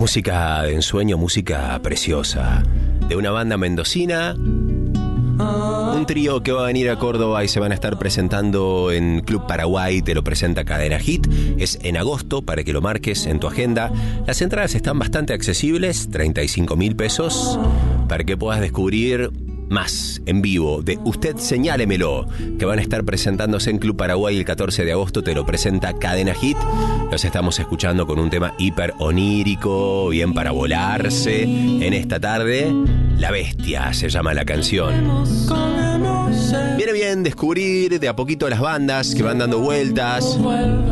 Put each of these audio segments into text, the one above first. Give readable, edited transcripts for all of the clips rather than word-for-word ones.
Música de ensueño, música preciosa. De una banda mendocina. Un trío que va a venir a Córdoba y se van a estar presentando en Club Paraguay. Te lo presenta Cadena Hit. Es en agosto, para que lo marques en tu agenda. Las entradas están bastante accesibles, 35.000 pesos, para que puedas descubrir más en vivo de Usted Señálemelo, que van a estar presentándose en Club Paraguay el 14 de agosto. Te lo presenta Cadena Hit. Los estamos escuchando con un tema hiper onírico, bien para volarse en esta tarde. La Bestia se llama la canción. Viene bien descubrir de a poquito las bandas que van dando vueltas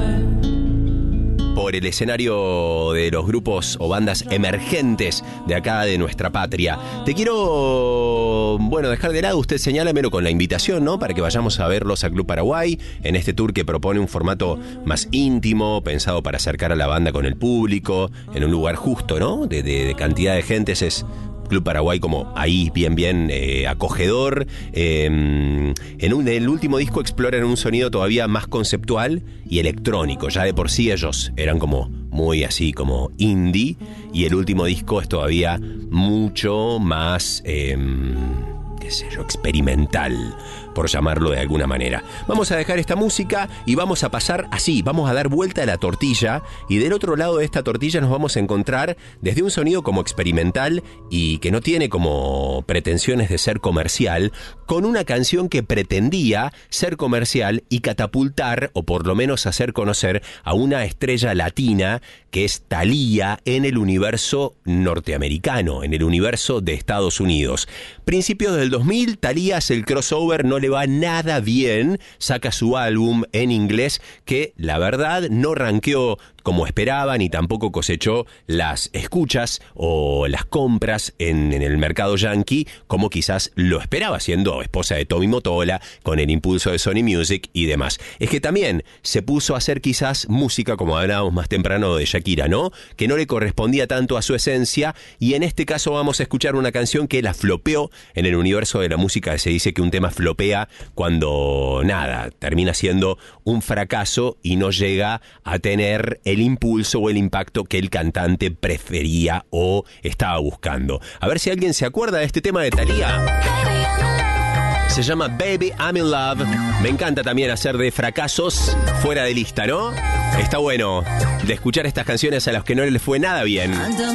por el escenario de los grupos o bandas emergentes de acá de nuestra patria. Te quiero, dejar de lado Usted Señálemelo con la invitación, ¿no? Para que vayamos a verlos a Club Paraguay en este tour que propone un formato más íntimo, pensado para acercar a la banda con el público, en un lugar justo, ¿no? De cantidad de gentes. Es Club Paraguay como ahí bien acogedor. En el último disco exploran un sonido todavía más conceptual y electrónico. Ya de por sí ellos eran como muy así como indie, y el último disco es todavía mucho más experimental, por llamarlo de alguna manera. Vamos a dejar esta música y vamos a pasar así, vamos a dar vuelta a la tortilla, y del otro lado de esta tortilla nos vamos a encontrar desde un sonido como experimental y que no tiene como pretensiones de ser comercial, con una canción que pretendía ser comercial y catapultar, o por lo menos hacer conocer a una estrella latina que es Thalía en el universo norteamericano, en el universo de Estados Unidos. Principios del 2000, Thalía hace el crossover, no le va nada bien, saca su álbum en inglés que la verdad no rankeó como esperaban y tampoco cosechó las escuchas o las compras en el mercado yankee como quizás lo esperaba, siendo esposa de Tommy Mottola, con el impulso de Sony Music y demás. Es que también se puso a hacer quizás música, como hablábamos más temprano de Shakira, ¿no? Que no le correspondía tanto a su esencia, y en este caso vamos a escuchar una canción que la flopeó en el universo de la música. Se dice que un tema flopea cuando termina siendo un fracaso y no llega a tener el impulso o el impacto que el cantante prefería o estaba buscando. A ver si alguien se acuerda de este tema de Thalía. Se llama Baby I'm in Love. Me encanta también hacer de fracasos fuera de lista, ¿no? Está bueno de escuchar estas canciones a las que no les fue nada bien.